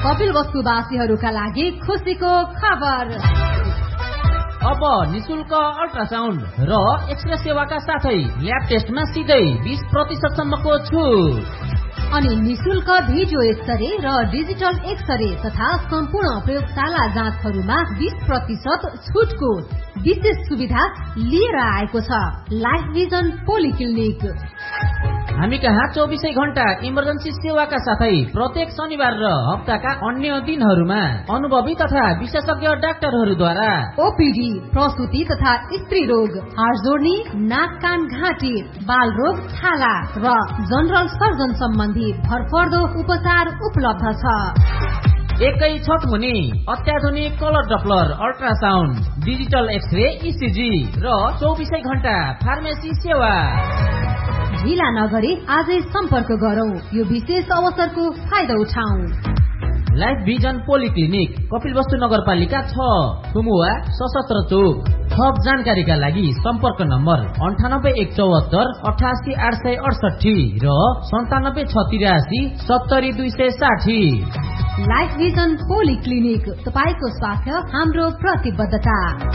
कपिलवस्तुवासीहरूका लागि खुसीको खबर। अब निशुल्क अल्ट्रासाउन्ड र एक्सरे सेवाका साथै ल्याब टेस्टमा सिधै 20% सम्मको छुट। अनि निशुल्क भिडियो एक्सरे र डिजिटल एक्सरे तथा सम्पूर्ण प्रयोगशाला जाँचहरूमा 20% छुटको विशेष सुविधा लिएर आएको छ लाइफ भिजन पोलिक्लिनिक। हामी कहाँ 24 घण्टा इमर्जेन्सी सेवाका साथै प्रत्येक शनिबार र हप्ताका अन्य दिनहरूमा अनुभवी तथा विशेषज्ञ डाक्टरहरूद्वारा ओपीडी, प्रसुति तथा स्त्री रोग, हाडजोर्नी, नाक कान घाँटी, बाल रोग, छाला र जनरल सर्जन सम्बन्धी भरपर्दो उपचार उपलब्ध छ। एकै छत मुनि अत्याधुनिक colour Doppler ultrasound, digital x-ray, ECG र 24 घण्टा फार्मेसी सेवा। ढिला नगरी आजै सम्पर्क गरौं, यो विशेष अवसरको फाइदा उठाऊ। लाइफ भिजन पोलिक्लिनिक, कपिलवस्तु नगरपालिका 6, सुमुवा, सशस्त्र चौक। थप जानकारीका लागि सम्पर्क नम्बर 9814 88868 र 9763 70260। लाइफ भिजन पोलिक्लिनिक, तपाईको स्वास्थ्य हाम्रो प्रतिबद्धता।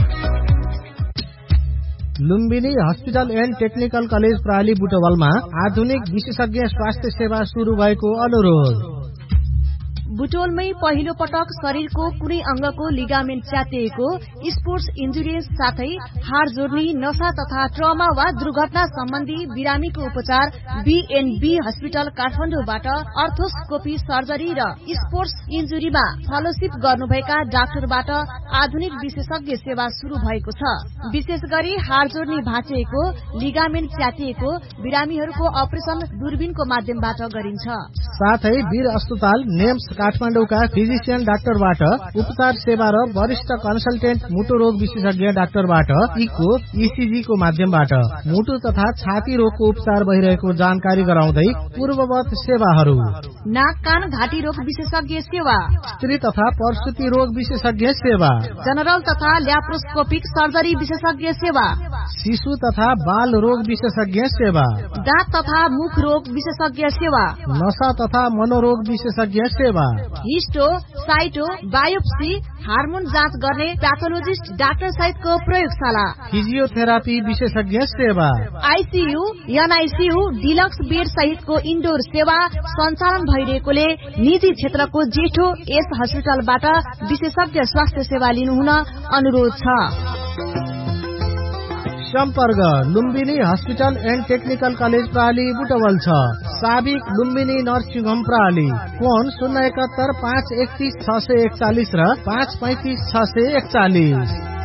Lumbini hospital and technical college प्राली बुटवलमा आधुनिक विशेषज्ञ स्वास्थ्य सेवा सुरु भएको अनुरोध। बुटोलमै पहिलो पटक शरीरको कुनै अंगको लिगामेन्ट च्यातिएको, स्पोर्ट्स इन्जुरी साथै हाड जोड्ने, नशा तथा ट्रमा वा दुर्घटना सम्बन्धी बिरामीको उपचार बीएनबी हस्पिटल काठमाडौँबाट अर्थोस्कोपी सर्जरी र स्पोर्ट्स इन्जुरीमा फेलोशिप गर्नुभएका डाक्टरबाट आधुनिक विशेषज्ञ सेवा शुरू भएको छ। विशेष गरी हाड जोड्ने भाँचिएको, लिगामेन्ट च्यातिएको बिरामीहरूको अपरेसन दूरबीनको माध्यमबाट गरिन्छ। साथै वीर अस्पताल नेम्स काठमाडौँका फिजिशियन डाक्टरबाट उपचार सेवा र वरिष्ठ कन्सल्टेन्ट मुटु रोग विशेषज्ञ डाक्टरबाट इको, इसिजी को माध्यमबाट मुटु तथा छाती रोगको उपचार भइरहेको जानकारी गराउँदै पूर्ववत सेवाहरू: नाक कान घाँटी रोग विशेषज्ञ सेवा, स्त्री तथा प्रसुति रोग विशेषज्ञ सेवा, जनरल तथा ल्याप्रोस्कोपिक सर्जरी विशेषज्ञ सेवा, शिशु तथा बाल रोग विशेषज्ञ सेवा, दाँत तथा मुख रोग विशेषज्ञ सेवा, नशा तथा मनोरोग विशेषज्ञ सेवा, हिस्टो, साइटो, बायोप्सी, हार्मोन जाँच गर्ने प्याथोलोजिस्ट डाक्टर सहितको प्रयोगशाला, फिजियोथेरापी विशेषज्ञ सेवा, आइसियू, एनआइसियू, डिलक्स बेड सहितको इन्डोर सेवा सञ्चालन भइरहेकोले निजी क्षेत्रको जेठो यस हस्पिटलबाट विशेषज्ञ स्वास्थ्य सेवा लिनुहुन अनुरोध छ। सम्पर्क Lumbini hospital and technical college प्राली Butwal 6, साबिक लुम्बिनी नर्सिङ होम प्राली। फोन 071 531 641 र 535 641।